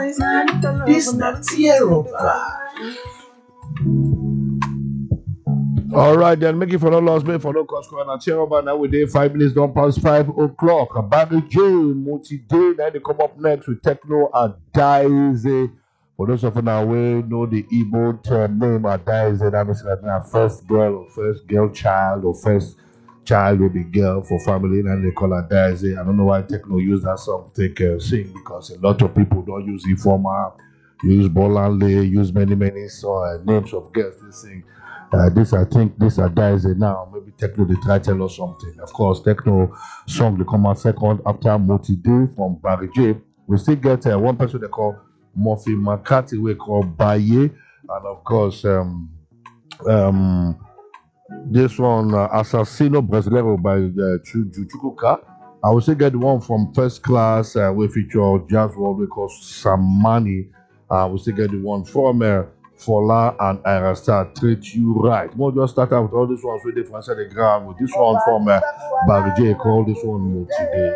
This not Europa. All right, then make it for no loss, make for no cost. And cheer over now with 5 minutes, don't pass 5 o'clock. Barry J, Multi Day, then they come up next with Techno and Daisy. For those of you now we know the Igbo term name Daisy, that means that first girl child, or first child will be girl for family, and they call her Daisy. I don't know why Techno use that song to sing, because a lot of people don't use Informa, use Bolanle, use many names of girls to sing. I think this Daisy now. Maybe Techno they try to tell us something. Of course, Techno song they come out second after Multi Day from Barry J. We still get one person they call Murphy McCarthy, we call Baye, and of course this one Assassino Brasileiro by Chukuka. I will still get one from First Class we feature Jazz World, we call Samani. We still get the one from Fola and Irasta, Treat You Right. We'll just start out with all these ones with the France the ground with this one from Barry J, call this one Multi Day.